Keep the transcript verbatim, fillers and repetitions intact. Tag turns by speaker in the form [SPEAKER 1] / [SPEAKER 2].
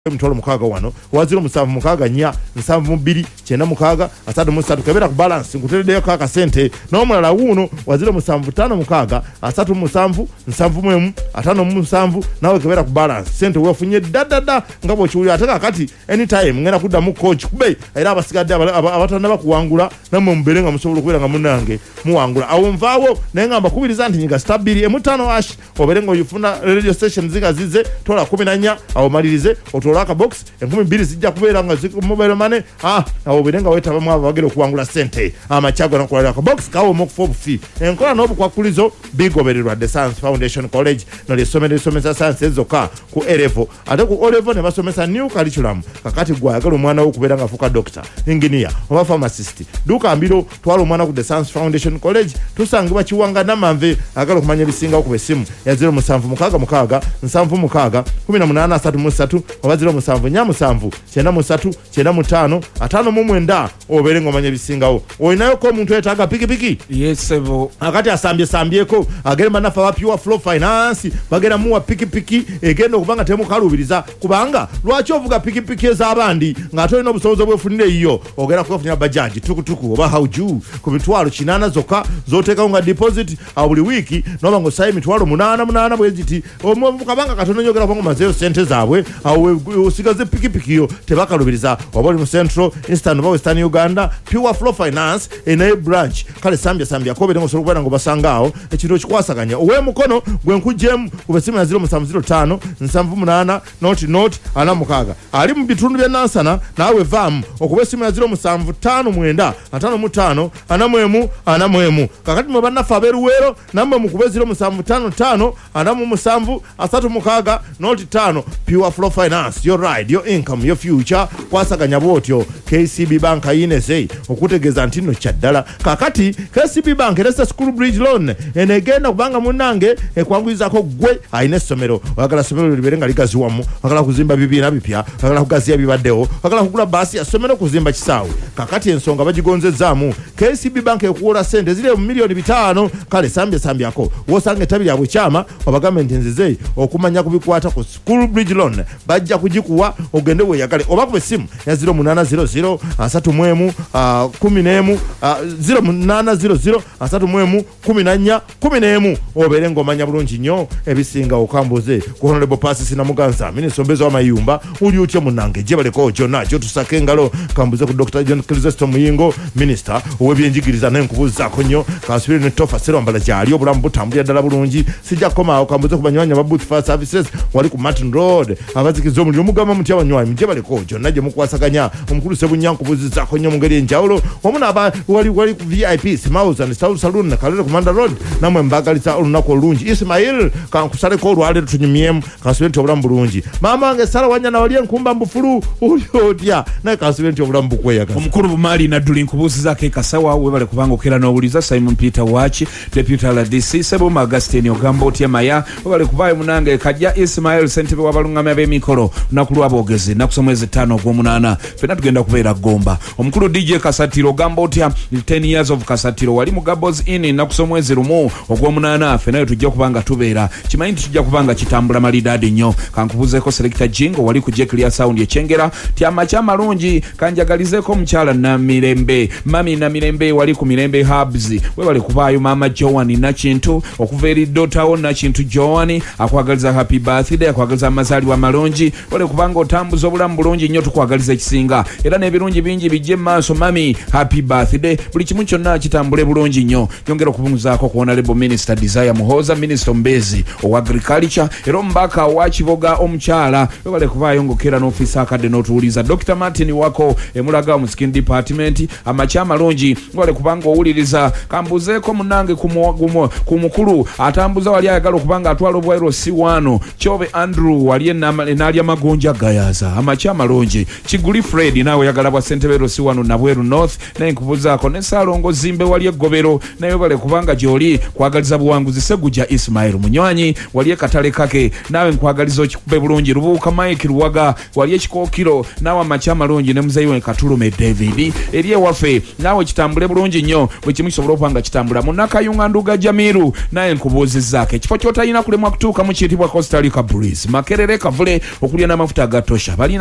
[SPEAKER 1] mtolo mukaga wano waziro musanvu mukaga nya nsanvu mbiri chenda mukaga asatu musatu kebera ku balance nguterede kaka sente no mulala wuno waziro musanvu tano mukaga asatu musanvu nsanvu mwemu atano musanvu nawe kebera ku balance sente wefunye dadada ngabo chuli ataka kati anytime ngena kuda mu coach kube era abasigadde abatanda bakuwangula namwe muberenga musobolo kubera nga munange muwangula awumvawo nengamba kubiriza nti nyiga stabili emutano ash oberenga yufuna radio station ziga zize tola kumi na nnya awomalirize otolaka box enkumi mbiri zijja kubera nga ziku mobile money ah awoberenga weta bamwe abagere kuwangula sente amachago na kulala ka box kawo mo fob fee enkola nobu kwa kulizo bigobererwa the Science Foundation College no lesomero lesomesa science ezoka ku Erevo ate ku Olevo ne basomesa new curriculum kakati gwa agalo mwana wo kubera nga fuka doctor engineer oba pharmacist duka ambiro twalo mwana ku the Science Foundation College tusangibwa kiwanga namanve agalo kumanya bisinga okubesimu ya zero musanvu mukaga mukaga nsanvu mukaga kumi na munana asatu musatu oba zero musanvu nya musanvu chenda musatu chenda mutano atano mu mwenda oberengo manya bisingawo oyinayo ko muntu etaga piki piki
[SPEAKER 2] yes sebo
[SPEAKER 1] akati asambye sambyeko agerema nafa wa pure flow finance bagera muwa piki piki egendo kubanga temu kalubiriza kubanga lwacho ovuga piki piki ezabandi ngato ino busobozo bwefunire iyo ogera kufunya bajaji tuku tuku oba hauju ku mitwalo kinana zoka zoteka unga deposit abuli wiki no bango sai mitwalo munana munana bweziti omuvuka kabanga katono nyogera kwangu mazero sente zabwe awe usigaze piki piki yo tebakalubiriza obali mu Central Eastern oba Western Uganda pure flow finance ene branch kale sambya sambya ko berengo solo kubera ngo basangao ekiro kikwasaganya owe mukono gwe nkujemu kubesimu ya zero musanvu zero tano nsanvu munana not not ana mukaga ali mu bitundu bya nansana nawe vam okubesimu ya zero musanvu tano mwenda atano mutano ana mwemu ana mwemu kakati mwe bana faberuwero namwe mukube zero musanvu tano tano ana mu musanvu asatu mukaga not tano pure flow finance your ride your income your future kwasaganya botyo K C B Bank ayinese okutegeza ntino chaddala kakati K C B Bank resta school bridge loan enegenda kubanga munange ekwangwiza ko gwe ayine somero wakala somero liberenga likaziwamu wakala kuzimba bibina bipya wakala kugazia bibadeo wakala kugula basi ya somero kuzimba kisawe kakati ensonga bajigonzezamu K C B Bank ekuola sente zile milioni bitano kale sambye sambye ako wosange tabiri yabwe chama obagament nzize okumanya kubikwata ku school bridge loan bajja kujikuwa ogende we yakale oba ku simu ya zero munana zero zero asatu mwemu kumi nemu zero munana zero zero asatu mwemu kumi na nnya kumi nemu oberengo manya bulungi nyo ebisinga okamboze ku honorable passes na muganza minisombezo wa mayumba uli utye munange jebaleko jona jo tusake ngalo kambuze ku Doctor John Kristo Muyingo minister owebyenjigiriza n'enkubuza konyo kasubire ne tofa sero mbala jali obulambu butambulya dala bulungi sijja koma okambuze ku banywanya ba booth fast services wali ku Martin Road abazikizo mu mugama mutya banywanya jebaleko jona je mukwasaganya omukulu sebunyanku buzizza konyo mungeri enjawulo omuna aba wali wali ku V I P Smiles and South Saloon na Kalere Commander Road namwe mbagaliza olunako olungi Ismail kankusale ko olwale tunyumyem kasubire obulambu bulungi mama wange Sara wanyana wali enkumba mbufulu ulyotya na kasubire obulambu kweyaka
[SPEAKER 2] omukulu bumali na duli nkubuziza ke kasawa webale kubanga okera n'obuliza Simon Peter Wachi deputy la D C Sebo Magastini ogamba otya maya webale kubaye munange kajja Ismail sentebe wabalungame ab'emikolo nakulwa bogezi nakusomweze tano ogw'omunana fena tugenda kubeera gomba omukulu D J Kasatiro ogamba otya ten years of Kasatiro wali mu Gabos in nakusomweze rumu ogw'omunana fena tujja kubanga tubeera kimanyi tujja kubanga kitambula malidadi nnyo kankubuzeeko selector Jingo wali ku Jeklia sound yechengera tyama kya malungi kanjagalizeko mukyala na Mirembe mami na Mirembe wali ku Mirembe Hubs we bali kubayo mama Joan na Kintu okuva eri dotawo na Kintu Joan akwagaliza happy birthday akwagaliza amazali wa malungi wale kubanga otambuza obulamu bulungi nnyo tukwagaliza ekisinga era n'ebirungi bingi bijje maaso mami happy birthday buli kimu kyonna kitambule bulungi nnyo yongera okubunguzaako ku honorable minister Desire Muhoza minister Mbezi owa agriculture era ombaka wa Kiboga omukyala we bale kubayo ngokera n'ofisa akadde n'otuwuliza Doctor Martin wako emulaga mu skin department amachama longi wale kubanga owuliriza kambuzeeko munange ku mukulu atambuza wali ayagala okubanga atwala obwairo si wano Chobe Andrew wali enalya magonja gayaza amachama longi Kiguli Fred nawe yagala bwa Sentebero si wano na Bweru North naye nkubuzaako ne Salongo Zimbe wali egobero naye bale kubanga gyoli kwagaliza buwanguzi Seguja Ismail Munywanyi wali ekatale kake nawe nkwagaliza okikube bulungi Rubuka Mike Ruwaga wali ekikookiro nawe amachama longi ne muzeyiwe Katulume David eriye wafe nawe kitambule bulungi nnyo bwe kimu kisobola okubanga kitambula Munakayunga Nduga Jamiru naye nkubuuzizzaako ekifo ky'otayina kulemwa kutuuka mu kiyitibwa Costa Rica Breeze Makerere Kavule okulya n'amafuta agatosha balina